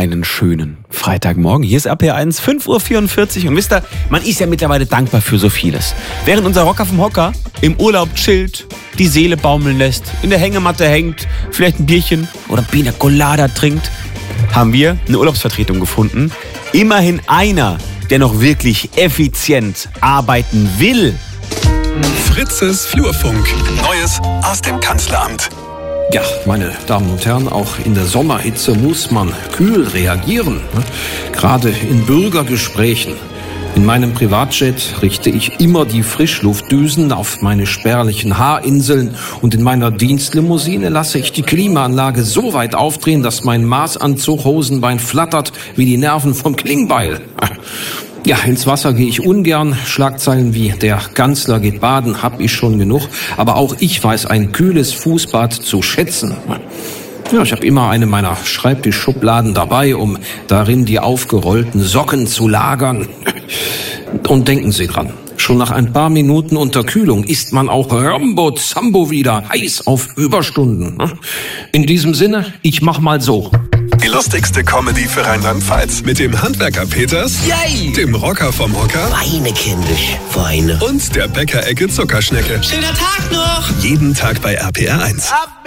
einen schönen Freitagmorgen. Hier ist RPR1, 5:44 Uhr. Und wisst ihr, man ist ja mittlerweile dankbar für so vieles. Während unser Rocker vom Hocker im Urlaub chillt, die Seele baumeln lässt, in der Hängematte hängt, vielleicht ein Bierchen oder Pina Colada trinkt, haben wir eine Urlaubsvertretung gefunden. Immerhin einer, der noch wirklich effizient arbeiten will. Fritzes Flurfunk. Neues aus dem Kanzleramt. Ja, meine Damen und Herren, auch in der Sommerhitze muss man kühl reagieren. Gerade in Bürgergesprächen. In meinem Privatjet richte ich immer die Frischluftdüsen auf meine spärlichen Haarinseln und in meiner Dienstlimousine lasse ich die Klimaanlage so weit aufdrehen, dass mein Maßanzug-Hosenbein flattert wie die Nerven vom Klingbeil. Ja, ins Wasser gehe ich ungern. Schlagzeilen wie der Kanzler geht baden, hab ich schon genug. Aber auch ich weiß ein kühles Fußbad zu schätzen. Ja, ich habe immer eine meiner Schreibtischschubladen dabei, um darin die aufgerollten Socken zu lagern. Und denken Sie dran, schon nach ein paar Minuten Unterkühlung ist man auch Rambo-Zambo wieder heiß auf Überstunden. In diesem Sinne, ich mach mal so. Die lustigste Comedy für Rheinland-Pfalz. Mit dem Handwerker Peters, Yay! dem Rocker vom Hocker Weine kindisch, Weine. und der Bäckerecke Zuckerschnecke. Schöner Tag noch! Jeden Tag bei RPR1. Ab